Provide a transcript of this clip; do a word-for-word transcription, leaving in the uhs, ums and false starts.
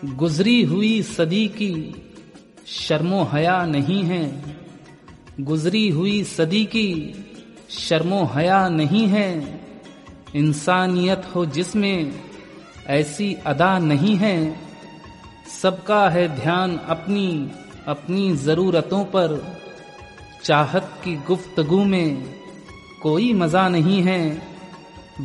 गुजरी हुई सदी की शर्मो हया नहीं है, गुजरी हुई सदी की शर्मो हया नहीं है। इंसानियत हो जिसमें ऐसी अदा नहीं है। सबका है ध्यान अपनी अपनी ज़रूरतों पर, चाहत की गुफ्तगू में कोई मज़ा नहीं है।